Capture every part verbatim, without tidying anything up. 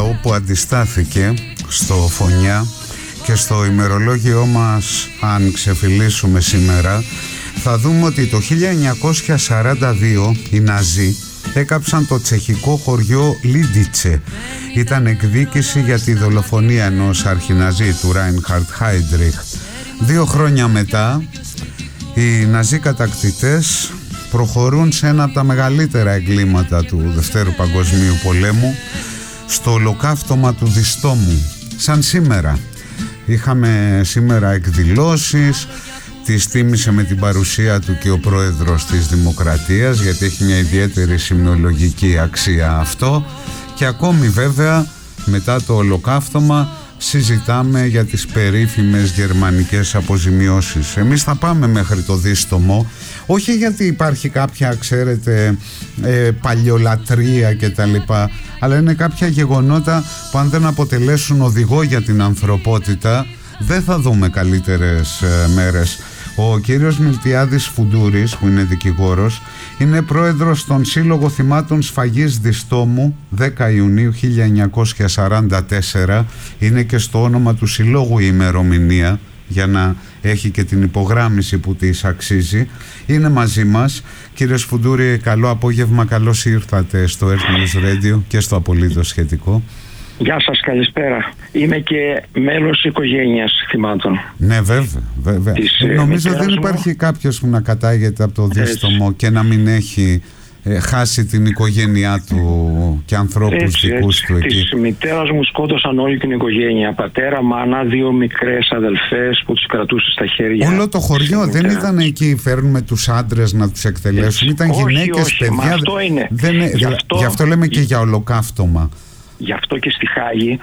λαό που αντιστάθηκε στο Φωνιά, και στο ημερολόγιό μας, αν ξεφυλίσουμε σήμερα, θα δούμε ότι το χίλια εννιακόσια σαράντα δύο οι Ναζί έκαψαν το τσεχικό χωριό Λίντιτσε. Ήταν εκδίκηση για τη δολοφονία ενός αρχιναζί, του Ράινχαρντ Χάιντριχ. Δύο χρόνια μετά, οι Ναζί κατακτητές προχωρούν σε ένα από τα μεγαλύτερα εγκλήματα του Δευτέρου Παγκοσμίου Πολέμου, στο ολοκαύτωμα του Διστόμου. Σαν σήμερα. Είχαμε σήμερα εκδηλώσεις, τις τίμησε με την παρουσία του και ο πρόεδρος της Δημοκρατίας, γιατί έχει μια ιδιαίτερη σημειολογική αξία αυτό, και ακόμη βέβαια μετά το ολοκαύτωμα συζητάμε για τις περίφημες γερμανικές αποζημιώσεις. Εμείς θα πάμε μέχρι το Δίστομο, όχι γιατί υπάρχει κάποια, ξέρετε, ε, παλιολατρεία και τα λοιπά, αλλά είναι κάποια γεγονότα που αν δεν αποτελέσουν οδηγό για την ανθρωπότητα, δεν θα δούμε καλύτερες ε, μέρες. Ο κύριος Μιλτιάδης Φουντούρης, που είναι δικηγόρος, είναι πρόεδρος στον Σύλλογο Θυμάτων Σφαγής Διστόμου, δέκα Ιουνίου χίλια εννιακόσια σαράντα τέσσερα. Είναι και στο όνομα του συλλόγου η ημερομηνία, για να έχει και την υπογράμμιση που της αξίζει. Είναι μαζί μας. Κύριε Φουντούρη, καλό απόγευμα, καλώς ήρθατε στο Earth News Radio και στο απολύτως σχετικό. Γεια σας, καλησπέρα. Είμαι και μέλος οικογένειας θυμάτων. Ναι, βέβαια, βέβαια. Της, Νομίζω δεν υπάρχει μου... κάποιος που να κατάγεται από το Δίστομο και να μην έχει ε, χάσει την οικογένειά του και ανθρώπους έτσι, δικούς έτσι. του εκεί. Της μητέρας μου σκότωσαν όλη την οικογένεια. Πατέρα, μάνα, δύο μικρές αδελφές που τους κρατούσε στα χέρια. Όλο το χωριό δεν ήταν εκεί, φέρνουμε τους άντρες να τους εκτελέσουν. Έτσι. Ήταν όχι, γυναίκες, όχι, παιδιά. Αυτό είναι. Δεν, γι, αυτό... γι' αυτό λέμε και για ολοκαύτωμα. Γι' αυτό και στη Χάγη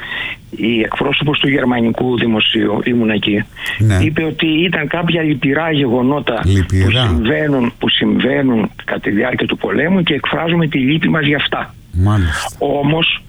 η εκπρόσωπος του γερμανικού δημοσίου, ήμουν εκεί, ναι, είπε ότι ήταν κάποια λυπηρά γεγονότα λυπηρά. Που, συμβαίνουν, που συμβαίνουν κατά τη διάρκεια του πολέμου και εκφράζουμε τη λύπη μας γι' αυτά. Μάλιστα. Όμως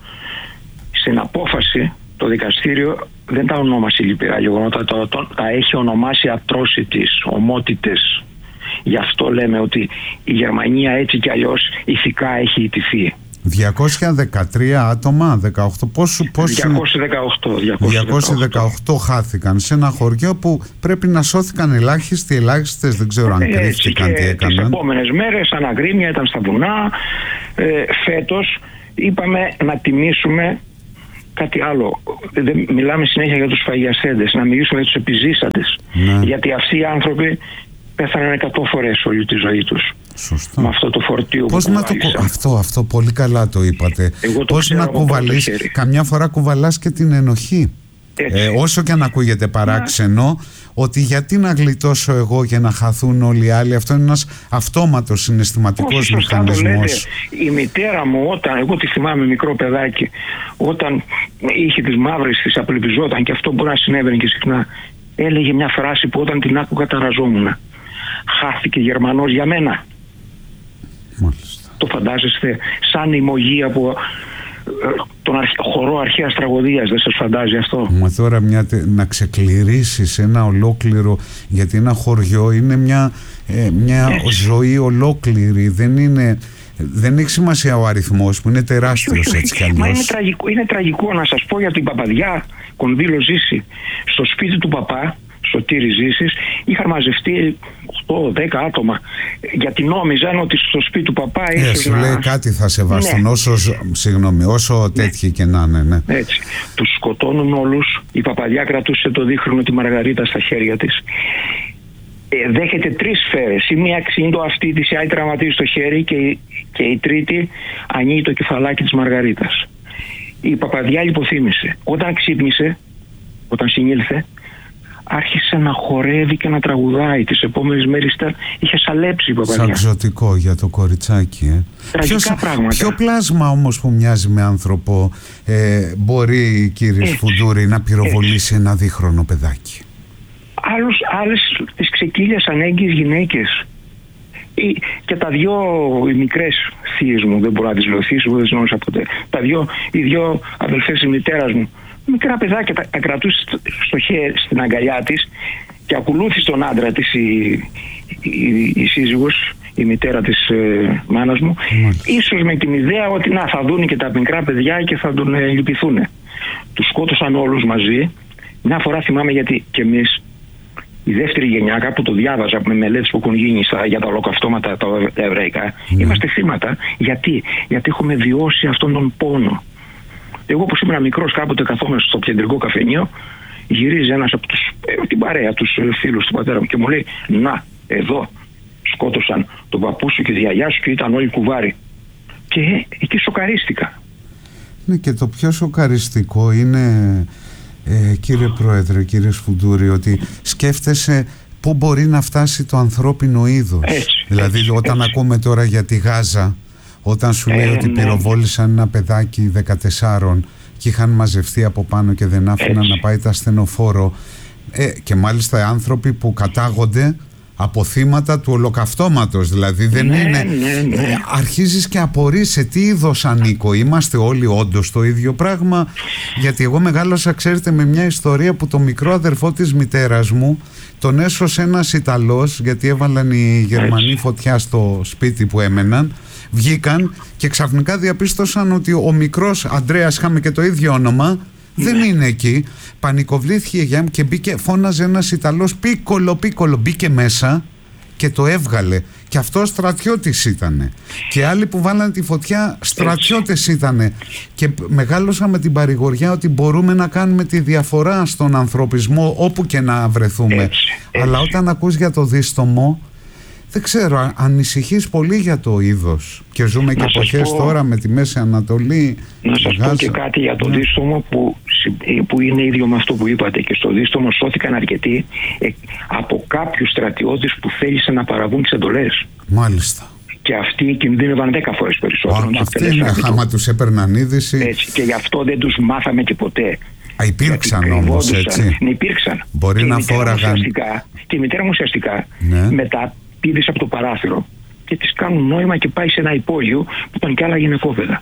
στην απόφαση το δικαστήριο δεν τα ονόμασε λυπηρά γεγονότα, τα, τα έχει ονομάσει atrocities, ομότητες. Γι' αυτό λέμε ότι η Γερμανία έτσι κι αλλιώς ηθικά έχει ιτηθεί. διακόσια δεκατρία άτομα, δεκαοκτώ, πόσου, πόσου, διακόσια δεκαοκτώ, διακόσια δεκαοκτώ χάθηκαν σε ένα χωριό που πρέπει να σώθηκαν ελάχιστοι, ελάχιστες, δεν ξέρω αν κρύφτηκαν, τι έκαναν. Τις επόμενες μέρες αναγρίμια ήταν στα βουνά. ε, Φέτος είπαμε να τιμήσουμε κάτι άλλο. Δεν μιλάμε συνέχεια για τους φαγιασθέντες, να μιλήσουμε για τους επιζήσαντες, ναι, γιατί αυτοί οι άνθρωποι πέθαναν εκατό φορές όλη τη ζωή τους. Σωστά. Με αυτό το φορτίο πώς που να το, αυτό, αυτό πολύ καλά το είπατε. Το πώς να κουβαλείς, καμιά φορά κουβαλάς και την ενοχή. Ε, όσο και αν ακούγεται παράξενο, να, ότι γιατί να γλιτώσω εγώ για να χαθούν όλοι οι άλλοι. Αυτό είναι ένας αυτόματος συναισθηματικός μηχανισμός. Η μητέρα μου, όταν, εγώ τη θυμάμαι μικρό παιδάκι, όταν είχε τις μαύρες, τις απελπιζόταν, και αυτό μπορεί να συνέβαινε και συχνά, έλεγε μια φράση που όταν την άκουγα ταραζόμουν. Χάθηκε Γερμανός για μένα. Μάλιστα. Το φαντάζεστε σαν ημωγή από ε, τον αρχ... χορό αρχαίας τραγωδίας, δεν σας φαντάζει αυτό? Μα τώρα μια, να ξεκληρίσεις ένα ολόκληρο, γιατί ένα χωριό είναι μια, ε, μια ζωή ολόκληρη, δεν είναι... Δεν έχει σημασία ο αριθμός που είναι τεράστιος έτσι κι αλλιώς. Μα είναι τραγικό, είναι τραγικό να σας πω για την Παπαδιά Κονδύλο Ζήση. Στο σπίτι του παπά, Σωτήρη Ζήσης, είχαν μαζευτεί οκτώ δέκα άτομα, γιατί νόμιζαν ότι στο σπίτι του παπά ίσως yeah, σου να... λέει κάτι θα σεβαστούν, ναι, όσο, συγγνώμη, όσο ναι, τέτοιοι και να είναι, ναι. Έτσι. Τους σκοτώνουν όλους. Η Παπαδιά κρατούσε το δίχρονο τη Μαργαρίτα στα χέρια της. Ε, δέχεται τρεις σφαίρες. Η μία ξύνει το αυτί της, η άλλη τραυματίζει το χέρι και, και η τρίτη ανοίγει το κεφαλάκι της Μαργαρίτας. Η Παπαδιά λιποθύμησε. Όταν ξύπνησε, όταν συνήλθε, άρχισε να χορεύει και να τραγουδάει. Τις επόμενες μέρες ήταν, είχε σαλέψει η Παπαδιά. Σαν εξωτικό για το κοριτσάκι, ε. Τραγικά Ποιος, πράγματα. Ποιο πλάσμα όμως που μοιάζει με άνθρωπο ε, μπορεί, κύριε Φουντούρη, να πυροβολήσει ε. ένα δίχρονο παιδάκι? Άλλους, άλλες τις ξεκύλιας ανέγγυες γυναίκες. Και τα δυο οι μικρές θείες μου, δεν μπορώ να τις βοηθήσω, δεν τις γνώρισα ποτέ. Τα δυο, οι δυο αδελφές της μητέρας μου, μικρά παιδάκια, τα, τα κρατούσε στο χέρι, στην αγκαλιά της, και ακολούθησε τον άντρα της η, η, η, η σύζυγος, η μητέρα της ε, μάνας μου, mm. ίσως με την ιδέα ότι να θα δουν και τα μικρά παιδιά και θα τον ε, λυπηθούν. Τους σκότωσαν όλους μαζί. Μια φορά θυμάμαι, γιατί και εμείς η δεύτερη γενιά, κάπου το διάβαζα με μελέτες που έχουν γίνει στα, για τα ολοκαυτώματα τα εβραϊκά, mm. είμαστε θύματα. Γιατί? Γιατί έχουμε βιώσει αυτόν τον πόνο. Εγώ που ήμουν μικρός, κάποτε καθόμουν στο κεντρικό καφενείο, γυρίζει ένας από τους, ε, την παρέα, τους φίλους του πατέρα μου και μου λέει, να, εδώ σκότωσαν τον παππού σου και τη γιαγιά σου και ήταν όλοι κουβάρι. Και ε, εκεί σοκαρίστηκα. Ναι, και το πιο σοκαριστικό είναι, ε, κύριε Πρόεδρε, κύριε Σφουντούρη, ότι σκέφτεσαι πού μπορεί να φτάσει το ανθρώπινο είδος. Έτσι, δηλαδή έτσι, όταν έτσι. ακούμε τώρα για τη Γάζα, όταν σου λέει ε, ότι ναι. πυροβόλησαν ένα παιδάκι δεκατεσσάρων και είχαν μαζευτεί από πάνω και δεν άφηναν να πάει τα ασθενοφόρο, ε, και μάλιστα άνθρωποι που κατάγονται από θύματα του ολοκαυτώματος, δηλαδή δεν ναι, είναι ναι, ναι. Ε, αρχίζεις και απορείς σε τι είδος ανήκω, είμαστε όλοι όντως το ίδιο πράγμα? Γιατί εγώ μεγάλωσα, ξέρετε, με μια ιστορία που το μικρό αδερφό της μητέρας μου τον έσωσε ένας Ιταλός, γιατί έβαλαν οι Γερμανοί φωτιά στο σπίτι που έμεναν, βγήκαν και ξαφνικά διαπίστωσαν ότι ο μικρός Αντρέας, είχαμε και το ίδιο όνομα, δεν είναι εκεί. Πανικοβλήθηκε η γιαγιά μου και μπήκε, φώναζε ένας Ιταλός, πίκολο, πίκολο, μπήκε μέσα και το έβγαλε. Και αυτό στρατιώτης ήτανε. Και άλλοι που βάλανε τη φωτιά στρατιώτες ήτανε. Και μεγάλωσα με την παρηγοριά ότι μπορούμε να κάνουμε τη διαφορά στον ανθρωπισμό όπου και να βρεθούμε. Έτσι, έτσι. Αλλά όταν ακούς για το δίστομο, δεν ξέρω, ανησυχείς πολύ για το είδος. Και ζούμε και εποχές τώρα με τη Μέση Ανατολή. Να σας Γάζα. πω και κάτι για το ναι. δίστομο που, που είναι ίδιο με αυτό που είπατε. Και στο δίστομο σώθηκαν αρκετοί ε, από κάποιους στρατιώτες που θέλησαν να παραβούν τις εντολές. Μάλιστα. Και αυτοί κινδύνευαν δέκα φορές περισσότερο. Α, αυτοί είναι, άμα τους έπαιρναν είδηση. Έτσι, και γι' αυτό δεν τους μάθαμε και ποτέ. Α, υπήρξαν όμως, έτσι. Ναι, υπήρξαν. Μπορεί και να φόραγαν. Και η μητέρα μου ουσιαστικά ναι. μετά πήδησε από το παράθυρο και της κάνουν νόημα και πάει σε ένα υπόγειο που ήταν κι άλλα γυναικόπαιδα.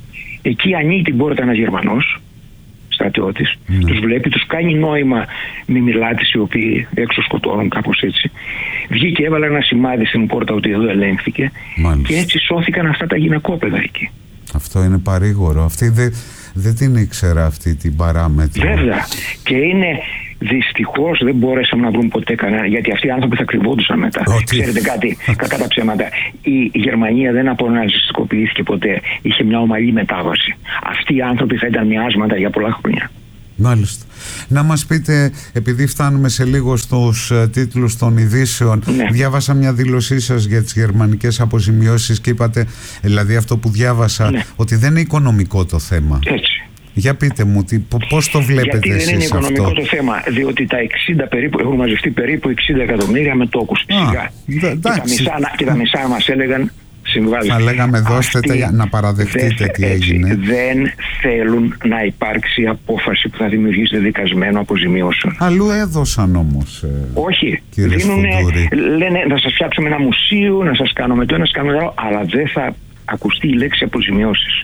Εκεί ανοίγει την πόρτα ένας Γερμανός στρατιώτης, ναι. τους βλέπει, τους κάνει νόημα, μη μιλάτες οι οποίοι έξω σκοτώνουν, κάπως έτσι. Βγήκε, έβαλε ένα σημάδι στην πόρτα ότι εδώ ελέγχθηκε. Μάλιστα. Και έτσι σώθηκαν αυτά τα γυναικόπαιδα εκεί. Αυτό είναι παρήγορο. Αυτή δεν δε την ήξερα αυτή την παράμετρο. Βέβαια. Και είναι... Δυστυχώς δεν μπορέσαμε να βρούμε ποτέ κανένα, γιατί αυτοί οι άνθρωποι θα κρυβόντουσαν μετά. Ότι... Ξέρετε κάτι, κακά τα ψέματα. Η Γερμανία δεν αποναζιστικοποιήθηκε ποτέ. Είχε μια ομαλή μετάβαση. Αυτοί οι άνθρωποι θα ήταν μοιάσματα για πολλά χρόνια. Μάλιστα. Να μας πείτε, επειδή φτάνουμε σε λίγο στους uh, τίτλους των ειδήσεων, ναι. διάβασα μια δήλωσή σας για τις γερμανικές αποζημιώσεις και είπατε, δηλαδή αυτό που διάβασα, ναι. ότι δεν είναι οικονομικό το θέμα. Έτσι. Για πείτε μου, τι, πώς το βλέπετε εσείς αυτό? Γιατί δεν είναι οικονομικό αυτό? Το θέμα, διότι τα εξήντα περίπου, έχουν μαζευτεί περίπου εξήντα εκατομμύρια με τόκους. Σιγά. Και τα, μισά, και τα μισά μας έλεγαν συμβάζουν. Θα λέγαμε δώστε τα, να παραδεχτείτε δεν, τι έγινε. Έτσι, δεν θέλουν να υπάρξει απόφαση που θα δημιουργήσει δικασμένο αποζημιώσεων. Αλλού έδωσαν όμως. Ε, Όχι. Δίνουνε, λένε να σας φτιάξουμε ένα μουσείο, να σας κάνουμε το ένα, να σας κάνουμε το άλλο, αλλά δεν θα ακουστεί η λέξη αποζημιώσεις.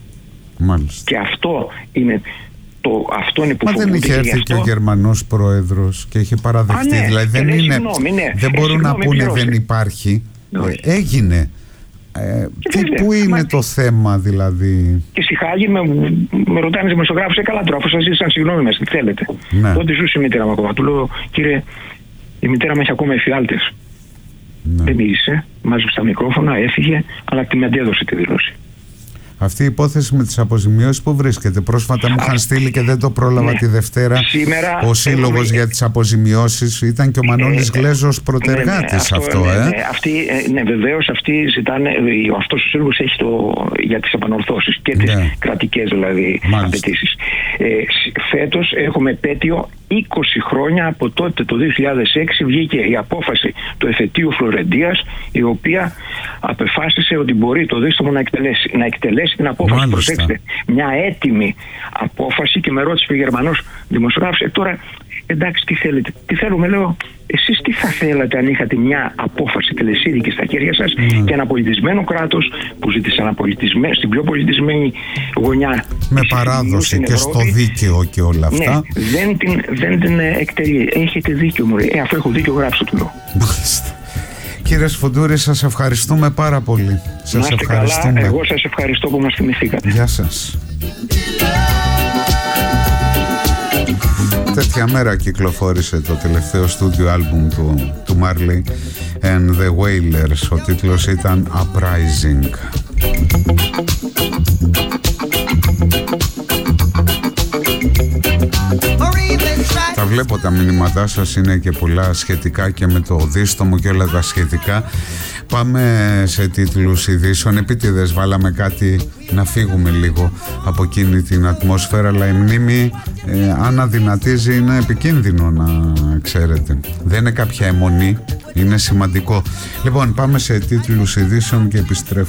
Μάλιστα. Και αυτό είναι το, αυτό είναι που Μα δεν είχε έρθει και ο Γερμανός πρόεδρος και είχε παραδεχτεί. Α, ναι, δηλαδή δεν, είναι, συγγνώμη, ναι. δεν μπορούν ε, να πούνε πληρώσει. Δεν υπάρχει. Ε, έγινε. Ε, τι, πού είναι Μα... το θέμα δηλαδή? Και στη Χάγη με, με ρωτάνε οι δημοσιογράφοι, σε καλά τώρα, αφού σας ζήτησαν συγγνώμη μας, τι θέλετε. Ναι. Τότε ζούσε η μητέρα μου ακόμα. Του λέω, κύριε, η μητέρα μου έχει ακόμα εφιάλτες. Ναι. Δεν μίλησε, μάζεψε τα μικρόφωνα, έφυγε, αλλά τη με αντέδωσε τη δήλωση. Αυτή η υπόθεση με τις αποζημιώσεις που βρίσκεται? Πρόσφατα μου είχαν στείλει και δεν το πρόλαβα ναι. τη Δευτέρα. Σήμερα ο Σύλλογος έχουμε... για τις αποζημιώσεις, ήταν και ο Μανώλης ε, Γλέζος πρωτεργάτης ναι, ναι, αυτό, αυτό ναι, ε. ναι, αυτοί, ναι, βεβαίως αυτοί ζητάνε, αυτός ο Σύλλογος έχει το, για τις επανορθώσεις και τις ναι. κρατικές δηλαδή απαιτήσεις. Ε, φέτος έχουμε επέτειο είκοσι χρόνια από τότε, το δύο χιλιάδες έξι βγήκε η απόφαση του εφετείου Φλωρεντίας, η οποία απεφάσισε ότι μπορεί το δίστομο να εκτελέσει, να εκτελέσει την απόφαση. Μάλιστα. Προσέξτε, μια έτοιμη απόφαση, και με ρώτησε ο Γερμανός δημοσιογράφος, ε, τώρα εντάξει τι θέλετε, τι θέλουμε, λέω, εσείς τι θα θέλατε αν είχατε μια απόφαση τελεσίδικη στα χέρια σας mm. και ένα πολιτισμένο κράτος που ζήτησε ένα πολιτισμένο, στην πιο πολιτισμένη γωνιά με παράδοση και Ευρώπη, στο δίκαιο και όλα αυτά. Ναι, δεν την, δεν την εκτελεί. Έχετε δίκιο, μωρέ. Ε, αφού έχω δίκιο, γράψω του λέω. Μάλιστα. Κύριε Σφουντούρη, σας ευχαριστούμε πάρα πολύ. Σας Να είστε ευχαριστούμε. καλά, εγώ σας ευχαριστώ που μας θυμηθήκατε. Γεια σας. Τέτοια μέρα κυκλοφόρησε το τελευταίο στούντιο άλμπουμ του, του Marley and the Wailers. Ο τίτλος ήταν Uprising. Τα βλέπω τα μηνύματά σας, είναι και πολλά σχετικά και με το δίστομο και όλα τα σχετικά. Πάμε σε τίτλους ειδήσεων. Επίτηδες βάλαμε κάτι να φύγουμε λίγο από εκείνη την ατμόσφαιρα, αλλά η μνήμη ε, αν αδυνατίζει είναι επικίνδυνο, να ξέρετε. Δεν είναι κάποια αιμονή, είναι σημαντικό. Λοιπόν, πάμε σε τίτλους ειδήσεων και επιστρέφω.